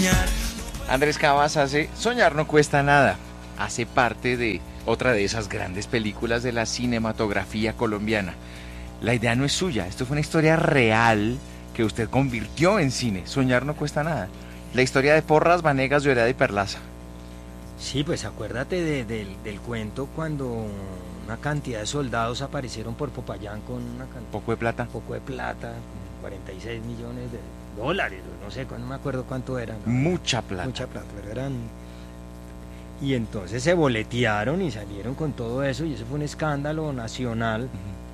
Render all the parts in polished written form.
soñar. Andrés Cabas hace Soñar no cuesta nada. Hace parte de otra de esas grandes películas de la cinematografía colombiana. La idea no es suya, esto fue una historia real que usted convirtió en cine. Soñar no cuesta nada. La historia de Porras, Vanegas, Lloreda y Perlaza. Sí, pues acuérdate del cuento cuando una cantidad de soldados aparecieron por Popayán con Poco de plata. poco de plata, 46 millones de dólares, no sé, no me acuerdo cuánto eran. ¿No? Mucha plata. Mucha plata, pero eran... Y entonces se boletearon y salieron con todo eso, y eso fue un escándalo nacional.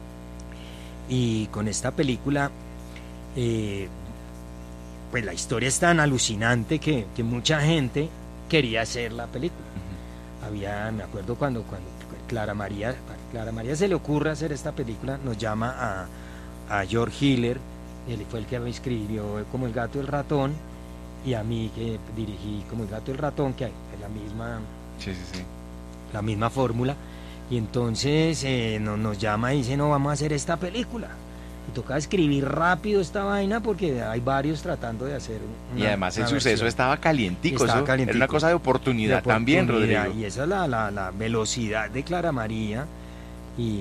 Y con esta película, pues la historia es tan alucinante que mucha gente quería hacer la película. Me acuerdo cuando Clara María se le ocurre hacer esta película, nos llama a George Hiller, él fue el que me escribió Como el gato y el ratón, y a mí que dirigí Como el gato y el ratón, que es la misma, Sí. la misma fórmula. Y entonces nos llama y dice, no, vamos a hacer esta película. Y toca escribir rápido esta vaina porque hay varios tratando de hacer Y además el una suceso versión. estaba calientico, Estaba eso calientico. era una cosa de oportunidad, De también, oportunidad, Rodrigo. Y esa es la velocidad de Clara María. Y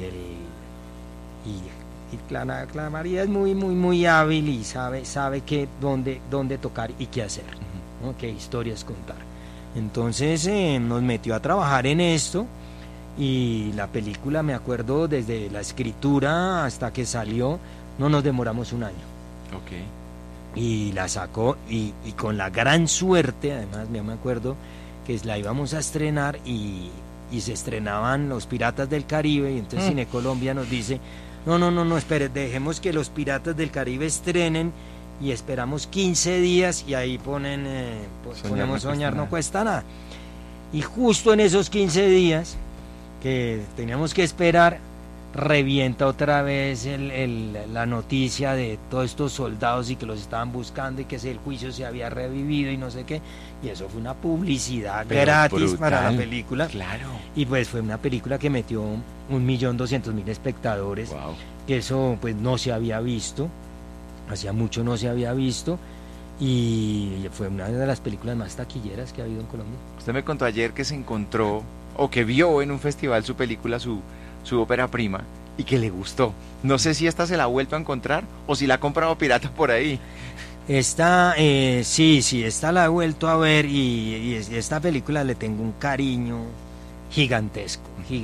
Clara María es muy hábil y sabe dónde tocar y qué hacer, ¿no? Qué historias contar. Entonces nos metió a trabajar en esto, y la película, me acuerdo, desde la escritura hasta que salió, no nos demoramos un año. Ok. Y la sacó, y con la gran suerte, además, me acuerdo que la íbamos a estrenar y se estrenaban Los Piratas del Caribe, y entonces Cine Colombia nos dice, no, espere, dejemos que Los Piratas del Caribe estrenen y esperamos 15 días y ahí ponemos Soñar no cuesta nada. Y justo en esos 15 días que teníamos que esperar, revienta otra vez la noticia de todos estos soldados y que los estaban buscando y que el juicio se había revivido y no sé qué, y eso fue una publicidad Pero gratis brutal. para la película. Claro. Y pues fue una película que metió 1.200.000 espectadores. Wow. Que eso pues no se había visto, hacía mucho no se había visto, y fue una de las películas más taquilleras que ha habido en Colombia. Usted me contó ayer que se encontró o que vio en un festival su película, su ópera prima, y que le gustó. No sé si esta se la ha vuelto a encontrar o si la ha comprado pirata por ahí. Esta, sí, esta la he vuelto a ver, y esta película le tengo un cariño gigantesco.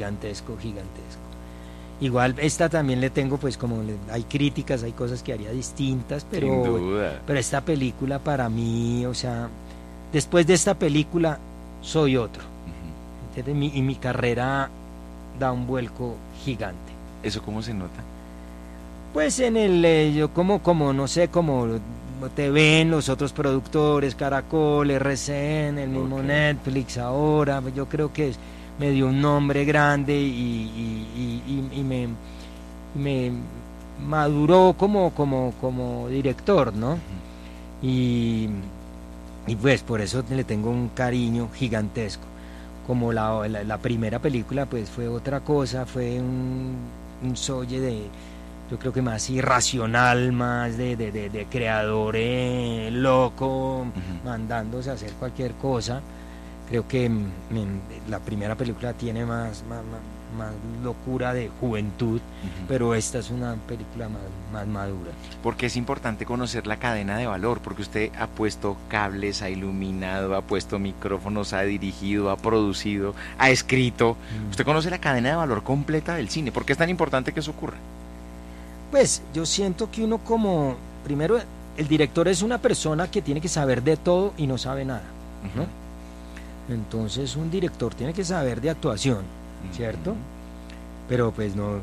Igual esta también le tengo, pues hay críticas, hay cosas que haría distintas, Sin duda. pero esta película para mí, o sea, después de esta película soy otro. ¿Entiendes? Y mi carrera da un vuelco gigante. ¿Eso cómo se nota? Pues yo como no sé, como te ven los otros productores, Caracol, RCN, el mismo Ok. Netflix ahora, yo creo que me dio un nombre grande y me maduró como director, ¿no? Y pues por eso le tengo un cariño gigantesco. Como la primera película pues fue otra cosa, fue un solle de, yo creo que más irracional, más de creador loco, mandándose a hacer cualquier cosa. Creo que la primera película tiene más locura de juventud, pero esta es una película más madura. Porque es importante conocer la cadena de valor, porque usted ha puesto cables, ha iluminado, ha puesto micrófonos, ha dirigido, ha producido, ha escrito. Usted conoce la cadena de valor completa del cine. ¿Por qué es tan importante que eso ocurra? Pues yo siento que uno primero, el director es una persona que tiene que saber de todo y no sabe nada, ¿no? Entonces un director tiene que saber de actuación, ¿cierto? Pero pues no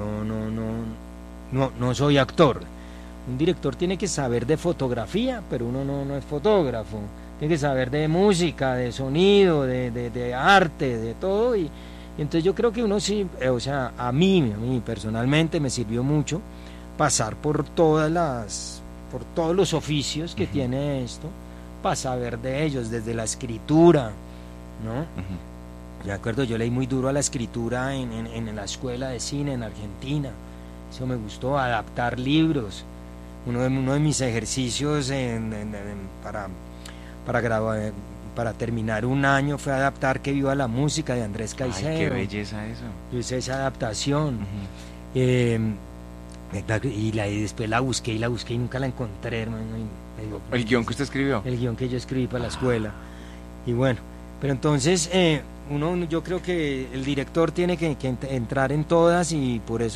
soy actor. Un director tiene que saber de fotografía, pero uno no es fotógrafo. Tiene que saber de música, de sonido, de arte, de todo. Y entonces yo creo que uno sí, o sea, a mí personalmente me sirvió mucho pasar por todos los oficios que tiene esto, para saber de ellos, desde la escritura, ¿no? De acuerdo, yo leí muy duro a la escritura en la escuela de cine en Argentina. Eso me gustó, adaptar libros. Uno de mis ejercicios para terminar un año fue adaptar Que viva la música de Andrés Caicedo. Ay, qué belleza eso. Yo hice esa adaptación. Ujú. Y después la busqué y nunca la encontré, hermano. ¿El guión que usted escribió? El guión que yo escribí para la escuela. Y bueno, pero entonces yo creo que el director tiene que entrar en todas, y por eso